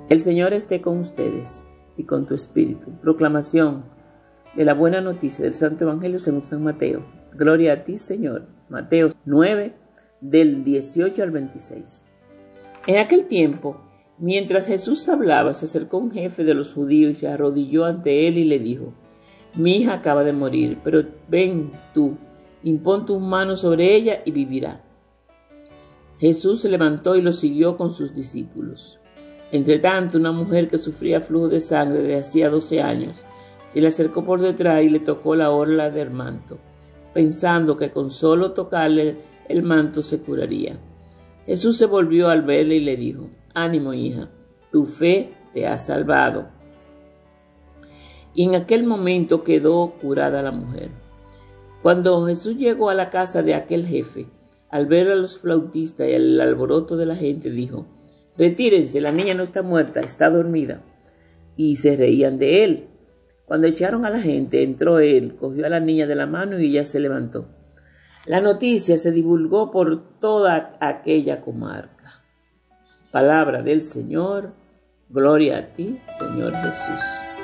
El Señor esté con ustedes y con tu espíritu. Proclamación de la buena noticia del Santo Evangelio según San Mateo. Gloria a ti, Señor. Mateo 9, del 18 al 26. En aquel tiempo, mientras Jesús hablaba, se acercó un jefe de los judíos y se arrodilló ante él y le dijo: Mi hija acaba de morir, pero ven tú, impón tus manos sobre ella y vivirá. Jesús se levantó y lo siguió con sus discípulos. Entretanto, una mujer que sufría flujo de sangre de hacía 12 años se le acercó por detrás y le tocó la orla del manto, pensando que con solo tocarle el manto se curaría. Jesús se volvió al verle y le dijo: Ánimo, hija, tu fe te ha salvado. Y en aquel momento quedó curada la mujer. Cuando Jesús llegó a la casa de aquel jefe, al ver a los flautistas y el alboroto de la gente, dijo: Retírense, la niña no está muerta, está dormida. Y se reían de él. Cuando echaron a la gente, entró él, cogió a la niña de la mano y ella se levantó. La noticia se divulgó por toda aquella comarca. Palabra del Señor. Gloria a ti, Señor Jesús.